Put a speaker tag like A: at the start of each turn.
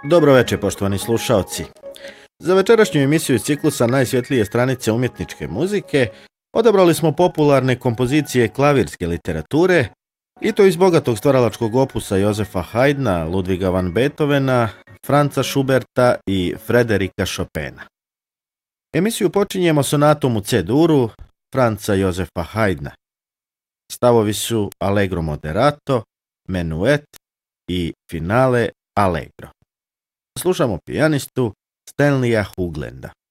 A: Dobro večer, poštovani slušaoci. Za večerašnju emisiju iz ciklusa Najsvjetlije stranice umjetničke muzike odabrali smo popularne kompozicije klavirske literature, i to iz bogatog stvaralačkog opusa Jozefa Haydna, Ludviga van Beethovena, Franza Schuberta i Frederika Chopina. Emisiju počinjemo sonatom u C-duru Franza Jozefa Haydna. Stavovi su Allegro moderato, Menuet i Finale Allegro. Slušamo pijanistu Stanleya Hooglanda.